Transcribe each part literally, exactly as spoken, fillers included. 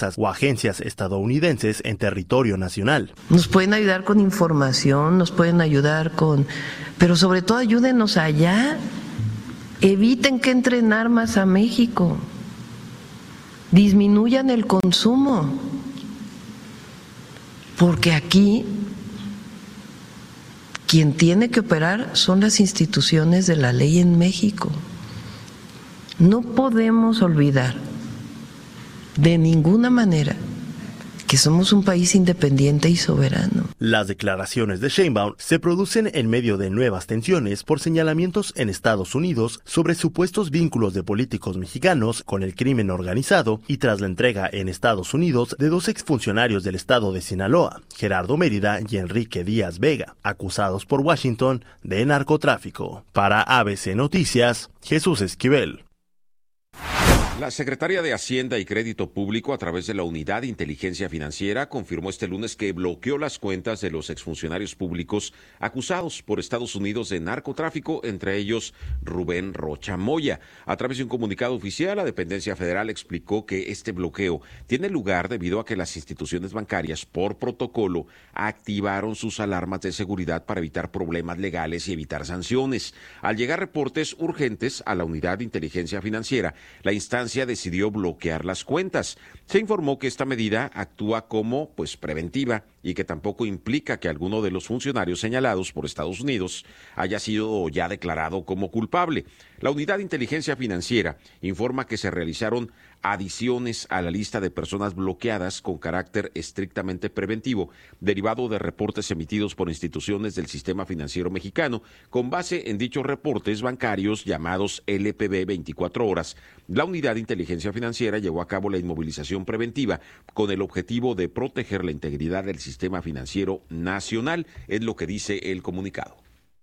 o agencias estadounidenses en territorio nacional. Nos pueden ayudar con información, nos pueden ayudar con... Pero sobre todo ayúdenos allá. Eviten que entren armas a México. Disminuyan el consumo. Porque aquí quien tiene que operar son las instituciones de la ley en México. No podemos olvidar de ninguna manera que somos un país independiente y soberano. Las declaraciones de Sheinbaum se producen en medio de nuevas tensiones por señalamientos en Estados Unidos sobre supuestos vínculos de políticos mexicanos con el crimen organizado y tras la entrega en Estados Unidos de dos exfuncionarios del estado de Sinaloa, Gerardo Mérida y Enrique Díaz Vega, acusados por Washington de narcotráfico. Para A B C Noticias, Jesús Esquivel. La secretaria de Hacienda y Crédito Público, a través de la Unidad de Inteligencia Financiera, confirmó este lunes que bloqueó las cuentas de los exfuncionarios públicos acusados por Estados Unidos de narcotráfico, entre ellos Rubén Rocha Moya. A través de un comunicado oficial, la dependencia federal explicó que este bloqueo tiene lugar debido a que las instituciones bancarias, por protocolo, activaron sus alarmas de seguridad para evitar problemas legales y evitar sanciones. Al llegar reportes urgentes a la Unidad de Inteligencia Financiera, la instancia decidió bloquear las cuentas. Se informó que esta medida actúa como pues preventiva y que tampoco implica que alguno de los funcionarios señalados por Estados Unidos haya sido ya declarado como culpable. La Unidad de Inteligencia Financiera informa que se realizaron adiciones a la lista de personas bloqueadas con carácter estrictamente preventivo, derivado de reportes emitidos por instituciones del sistema financiero mexicano, con base en dichos reportes bancarios llamados L P B veinticuatro horas. La Unidad de Inteligencia Financiera llevó a cabo la inmovilización preventiva con el objetivo de proteger la integridad del sistema financiero nacional, es lo que dice el comunicado.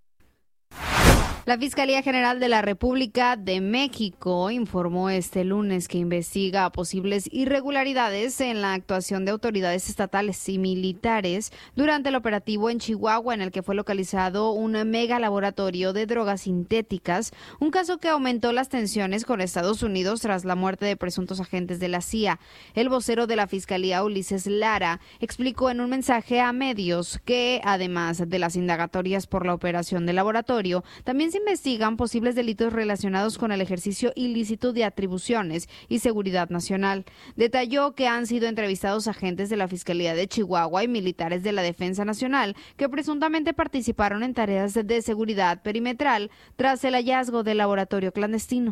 La Fiscalía General de la República de México informó este lunes que investiga posibles irregularidades en la actuación de autoridades estatales y militares durante el operativo en Chihuahua, en el que fue localizado un mega laboratorio de drogas sintéticas, un caso que aumentó las tensiones con Estados Unidos tras la muerte de presuntos agentes de la C I A. El vocero de la Fiscalía, Ulises Lara, explicó en un mensaje a medios que, además de las indagatorias por la operación del laboratorio, también se investigan posibles delitos relacionados con el ejercicio ilícito de atribuciones y seguridad nacional. Detalló que han sido entrevistados agentes de la Fiscalía de Chihuahua y militares de la Defensa Nacional que presuntamente participaron en tareas de seguridad perimetral tras el hallazgo del laboratorio clandestino.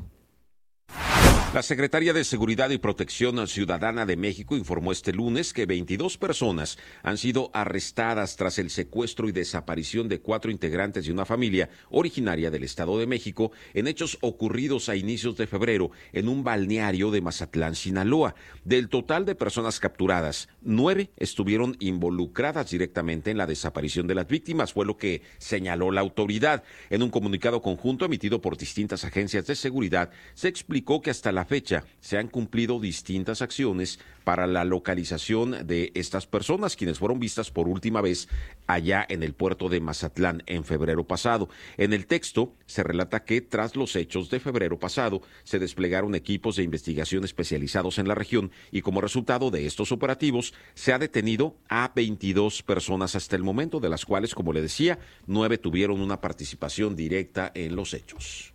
La Secretaría de Seguridad y Protección Ciudadana de México informó este lunes que veintidós personas han sido arrestadas tras el secuestro y desaparición de cuatro integrantes de una familia originaria del Estado de México en hechos ocurridos a inicios de febrero en un balneario de Mazatlán, Sinaloa. Del total de personas capturadas, nueve estuvieron involucradas directamente en la desaparición de las víctimas, fue lo que señaló la autoridad. En un comunicado conjunto emitido por distintas agencias de seguridad, se explicó que hasta la fecha se han cumplido distintas acciones para la localización de estas personas, quienes fueron vistas por última vez allá en el puerto de Mazatlán en febrero pasado. En el texto se relata que tras los hechos de febrero pasado se desplegaron equipos de investigación especializados en la región y como resultado de estos operativos se ha detenido a veintidós personas hasta el momento, de las cuales, como le decía, nueve tuvieron una participación directa en los hechos.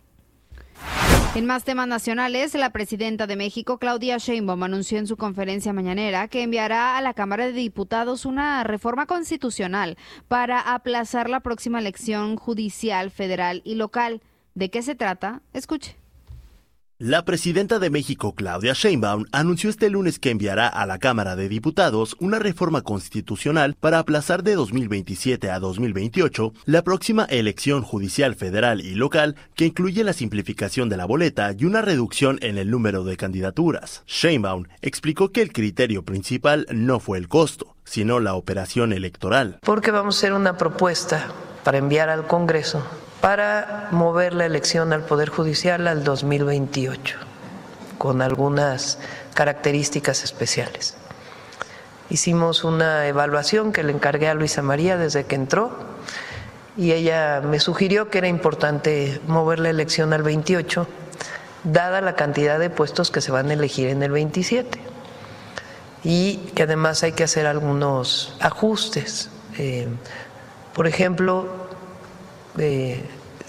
En más temas nacionales, la presidenta de México, Claudia Sheinbaum, anunció en su conferencia mañanera que enviará a la Cámara de Diputados una reforma constitucional para aplazar la próxima elección judicial, federal y local. ¿De qué se trata? Escuche. La presidenta de México, Claudia Sheinbaum, anunció este lunes que enviará a la Cámara de Diputados una reforma constitucional para aplazar de dos mil veintisiete a dos mil veintiocho la próxima elección judicial federal y local, que incluye la simplificación de la boleta y una reducción en el número de candidaturas. Sheinbaum explicó que el criterio principal no fue el costo, sino la operación electoral. Porque vamos a hacer una propuesta para enviar al Congreso para mover la elección al Poder Judicial al dos mil veintiocho, con algunas características especiales. Hicimos una evaluación que le encargué a Luisa María desde que entró y ella me sugirió que era importante mover la elección al veintiocho, dada la cantidad de puestos que se van a elegir en el veintisiete. y que además hay que hacer algunos ajustes. Eh, por ejemplo, eh,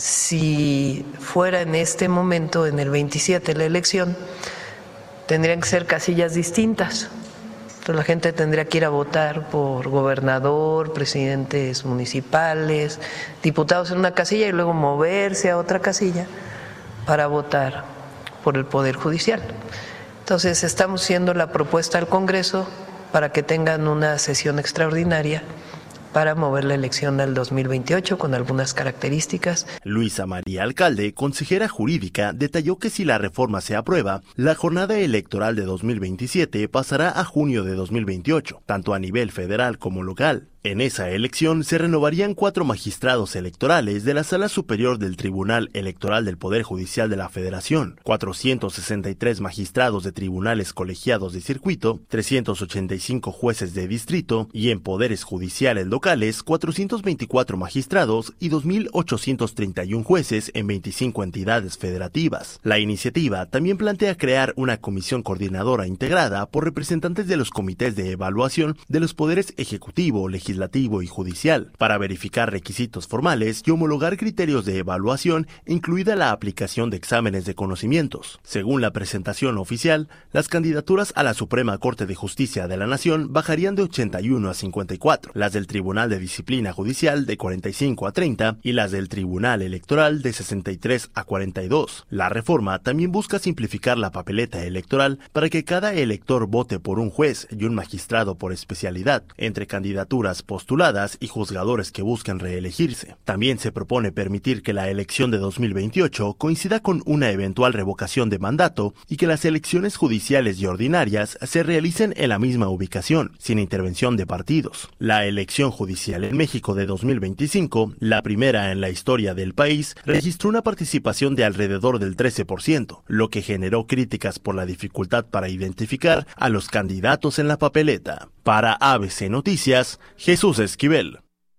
si fuera en este momento, en el veintisiete, la elección, tendrían que ser casillas distintas. Entonces la gente tendría que ir a votar por gobernador, presidentes municipales, diputados en una casilla y luego moverse a otra casilla para votar por el Poder Judicial. Entonces estamos haciendo la propuesta al Congreso para que tengan una sesión extraordinaria para mover la elección al dos mil veintiocho con algunas características. Luisa María Alcalde, consejera jurídica, detalló que si la reforma se aprueba, la jornada electoral de dos mil veintisiete pasará a junio de dos mil veintiocho, tanto a nivel federal como local. En esa elección se renovarían cuatro magistrados electorales de la Sala Superior del Tribunal Electoral del Poder Judicial de la Federación, cuatrocientos sesenta y tres magistrados de tribunales colegiados de circuito, trescientos ochenta y cinco jueces de distrito y en poderes judiciales locales, cuatrocientos veinticuatro magistrados y dos mil ochocientos treinta y uno jueces en veinticinco entidades federativas. La iniciativa también plantea crear una comisión coordinadora integrada por representantes de los comités de evaluación de los poderes ejecutivo, legislativo, legislativo y judicial, para verificar requisitos formales y homologar criterios de evaluación, incluida la aplicación de exámenes de conocimientos. Según la presentación oficial, las candidaturas a la Suprema Corte de Justicia de la Nación bajarían de ochenta y uno a cincuenta y cuatro, las del Tribunal de Disciplina Judicial de cuarenta y cinco a treinta y las del Tribunal Electoral de sesenta y tres a cuarenta y dos. La reforma también busca simplificar la papeleta electoral para que cada elector vote por un juez y un magistrado por especialidad, entre candidaturas postuladas y juzgadores que buscan reelegirse. También se propone permitir que la elección de dos mil veintiocho coincida con una eventual revocación de mandato y que las elecciones judiciales y ordinarias se realicen en la misma ubicación, sin intervención de partidos. La elección judicial en México de dos mil veinticinco, la primera en la historia del país, registró una participación de alrededor del trece por ciento, lo que generó críticas por la dificultad para identificar a los candidatos en la papeleta. Para A B C Noticias, Jesús Esquivel.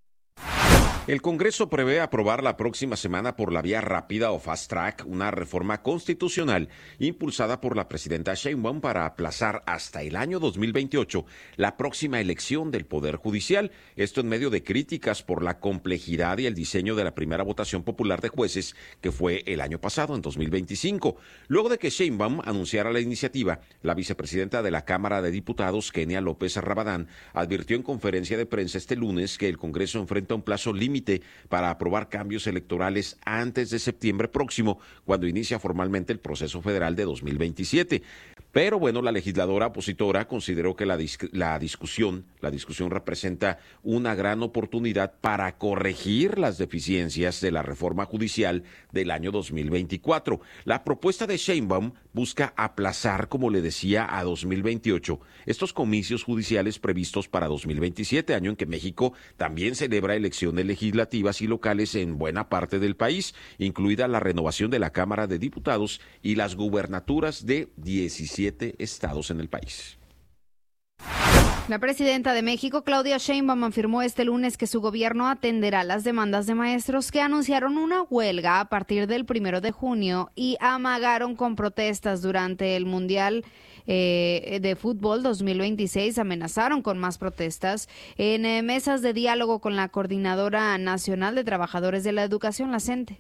El Congreso prevé aprobar la próxima semana por la vía rápida o fast track una reforma constitucional impulsada por la presidenta Sheinbaum para aplazar hasta el año dos mil veintiocho la próxima elección del Poder Judicial. Esto en medio de críticas por la complejidad y el diseño de la primera votación popular de jueces que fue el año pasado, en dos mil veinticinco. Luego de que Sheinbaum anunciara la iniciativa, la vicepresidenta de la Cámara de Diputados, Kenia López Rabadán, advirtió en conferencia de prensa este lunes que el Congreso enfrenta un plazo límite para aprobar cambios electorales antes de septiembre próximo, cuando inicia formalmente el proceso federal de dos mil veintisiete. Pero bueno, la legisladora opositora consideró que la, dis- la discusión, la discusión representa una gran oportunidad para corregir las deficiencias de la reforma judicial del año dos mil veinticuatro. La propuesta de Sheinbaum busca aplazar, como le decía, a dos mil veintiocho estos comicios judiciales previstos para dos mil veintisiete, año en que México también celebra elecciones legislativas y locales en buena parte del país, incluida la renovación de la Cámara de Diputados y las gubernaturas de diecisiete estados en el país. La presidenta de México, Claudia Sheinbaum, afirmó este lunes que su gobierno atenderá las demandas de maestros que anunciaron una huelga a partir del primero de junio y amagaron con protestas durante el Mundial eh, de Fútbol dos mil veintiséis. Amenazaron con más protestas en eh, mesas de diálogo con la Coordinadora Nacional de Trabajadores de la Educación, la CENTE.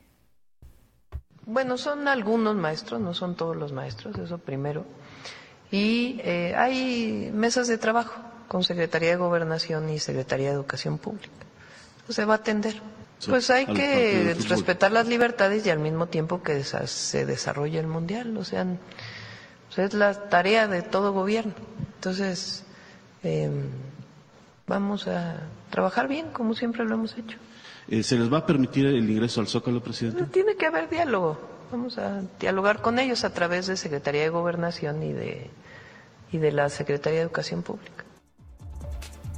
Bueno, son algunos maestros, no son todos los maestros, eso primero. Y eh, hay mesas de trabajo con Secretaría de Gobernación y Secretaría de Educación Pública. Se va a atender. Sí, pues hay que respetar las libertades y al mismo tiempo que se desarrolle el Mundial. O sea, pues es la tarea de todo gobierno. Entonces, eh, vamos a trabajar bien, como siempre lo hemos hecho. ¿Se les va a permitir el ingreso al Zócalo, presidente? No, tiene que haber diálogo. Vamos a dialogar con ellos a través de Secretaría de Gobernación y de, y de la Secretaría de Educación Pública.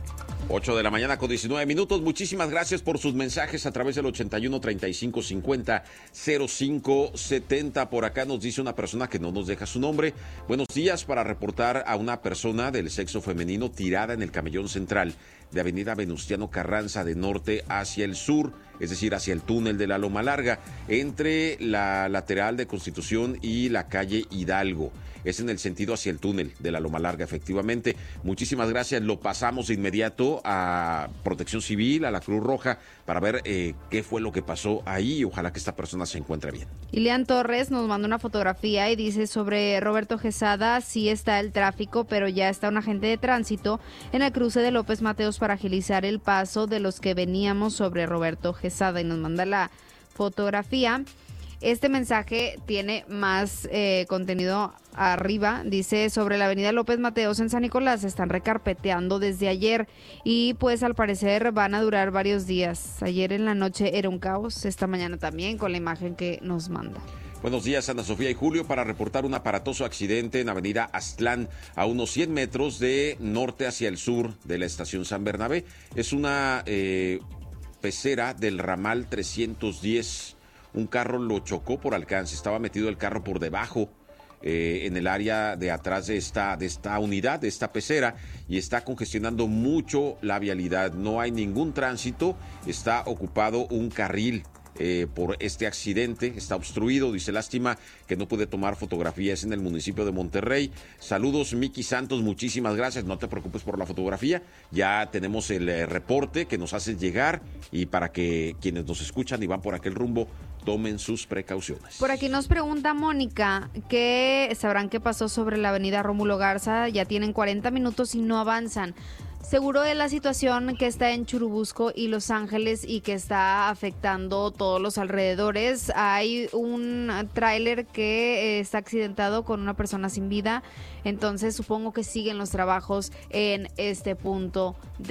ocho de la mañana con diecinueve minutos. Muchísimas gracias por sus mensajes a través del ochenta y uno, treinta y cinco, cincuenta, cero cinco setenta. Por acá nos dice una persona que no nos deja su nombre. Buenos días, para reportar a una persona del sexo femenino tirada en el camellón central de Avenida Venustiano Carranza de norte hacia el sur, es decir, hacia el túnel de la Loma Larga, entre la lateral de Constitución y la calle Hidalgo. Es en el sentido hacia el túnel de la Loma Larga, efectivamente. Muchísimas gracias. Lo pasamos de inmediato a Protección Civil, a la Cruz Roja, para ver eh, qué fue lo que pasó ahí. Ojalá que esta persona se encuentre bien. Ilian Torres nos mandó una fotografía y dice sobre Roberto Quesada: sí está el tráfico, pero ya está un agente de tránsito en el cruce de López Mateos para agilizar el paso de los que veníamos sobre Roberto Quesada, y nos manda la fotografía. Este mensaje tiene más eh, contenido arriba. Dice: sobre la avenida López Mateos en San Nicolás están recarpeteando desde ayer y pues al parecer van a durar varios días. Ayer en la noche era un caos, esta mañana también, con la imagen que nos manda. Buenos días, Ana Sofía y Julio, para reportar un aparatoso accidente en Avenida Aztlán, a unos cien metros de norte hacia el sur de la estación San Bernabé. Es una eh, pecera del ramal trescientos diez. Un carro lo chocó por alcance, estaba metido el carro por debajo eh, en el área de atrás de esta, de esta unidad, de esta pecera, y está congestionando mucho la vialidad. No hay ningún tránsito, está ocupado un carril eh, por este accidente, está obstruido. Dice: lástima que no pude tomar fotografías en el municipio de Monterrey. Saludos, Miki Santos, muchísimas gracias. No te preocupes por la fotografía, ya tenemos el eh, reporte que nos haces llegar, y para que quienes nos escuchan y van por aquel rumbo tomen sus precauciones. Por aquí nos pregunta Mónica que sabrán qué pasó sobre la avenida Rómulo Garza. Ya tienen cuarenta minutos y no avanzan. Seguro de la situación que está en Churubusco y Los Ángeles y que está afectando todos los alrededores. Hay un tráiler que está accidentado con una persona sin vida. Entonces supongo que siguen los trabajos en este punto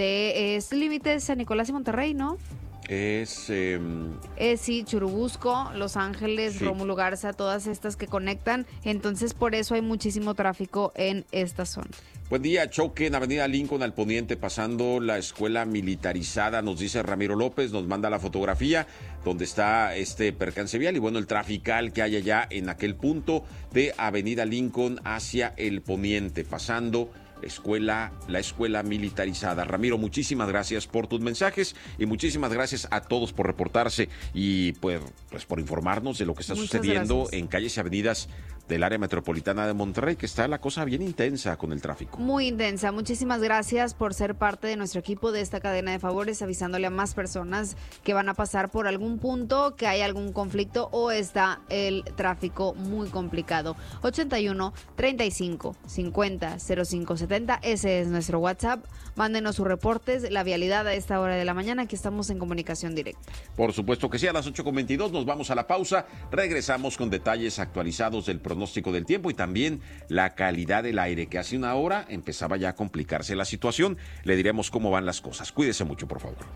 de es límites San Nicolás y Monterrey, ¿no? Es... Eh... Eh, sí, Churubusco, Los Ángeles, sí. Rómulo Garza, todas estas que conectan. Entonces por eso hay muchísimo tráfico en esta zona. Buen día. Choque en Avenida Lincoln al poniente, pasando la escuela militarizada, nos dice Ramiro López, nos manda la fotografía donde está este percance vial y bueno, el trafical que hay allá en aquel punto de Avenida Lincoln hacia el poniente, pasando escuela, la escuela militarizada. Ramiro, muchísimas gracias por tus mensajes y muchísimas gracias a todos por reportarse y pues, pues por informarnos de lo que está Muchas sucediendo gracias. En calles y avenidas del área metropolitana de Monterrey, que está la cosa bien intensa con el tráfico. Muy intensa. Muchísimas gracias por ser parte de nuestro equipo de esta cadena de favores, avisándole a más personas que van a pasar por algún punto, que hay algún conflicto o está el tráfico muy complicado. ochenta y uno, treinta y cinco, cincuenta, cero cinco setenta, ese es nuestro WhatsApp. Mándenos sus reportes, la vialidad a esta hora de la mañana, aquí estamos en comunicación directa. Por supuesto que sí, a las ocho con veintidós nos vamos a la pausa, regresamos con detalles actualizados del pronóstico del tiempo y también la calidad del aire, que hace una hora empezaba ya a complicarse la situación. Le diremos cómo van las cosas. Cuídese mucho, por favor.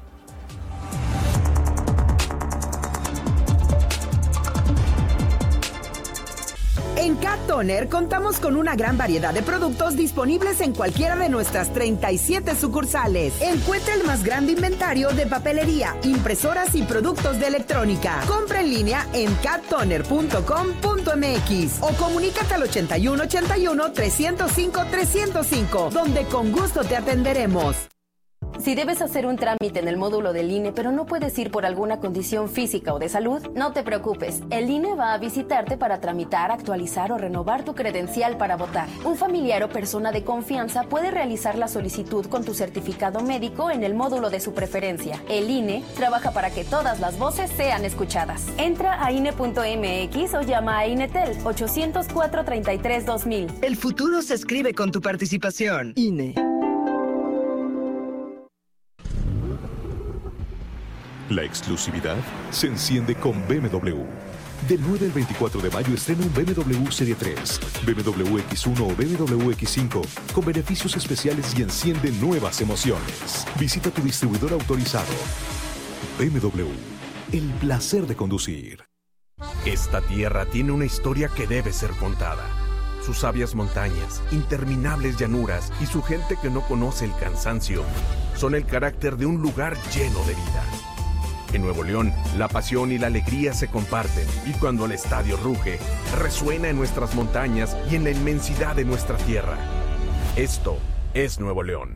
En Cat Toner contamos con una gran variedad de productos disponibles en cualquiera de nuestras treinta y siete sucursales. Encuentra el más grande inventario de papelería, impresoras y productos de electrónica. Compra en línea en cat toner punto com punto m x o comunícate al ochenta y uno, ochenta y uno, trescientos cinco, trescientos cinco, donde con gusto te atenderemos. Si debes hacer un trámite en el módulo del I N E, pero no puedes ir por alguna condición física o de salud, no te preocupes. El I N E va a visitarte para tramitar, actualizar o renovar tu credencial para votar. Un familiar o persona de confianza puede realizar la solicitud con tu certificado médico en el módulo de su preferencia. El I N E trabaja para que todas las voces sean escuchadas. Entra a I N E punto m x o llama a INETEL ochocientos cuatro, treinta y tres, dos mil. El futuro se escribe con tu participación. I N E. La exclusividad se enciende con B M W. Del nueve al veinticuatro de mayo estrena un B M W Serie tres, B M W X uno o B M W X cinco con beneficios especiales y enciende nuevas emociones. Visita tu distribuidor autorizado. B M W, el placer de conducir. Esta tierra tiene una historia que debe ser contada. sus sabias montañas, interminables llanuras y su gente que no conoce el cansancio, son el carácter de un lugar lleno de vida. En Nuevo León, la pasión y la alegría se comparten, y cuando el estadio ruge, resuena en nuestras montañas y en la inmensidad de nuestra tierra. Esto es Nuevo León.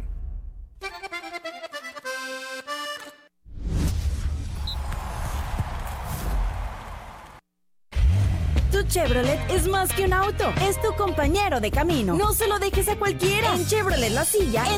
Tu Chevrolet es más que un auto, es tu compañero de camino. No se lo dejes a cualquiera. En Chevrolet La Silla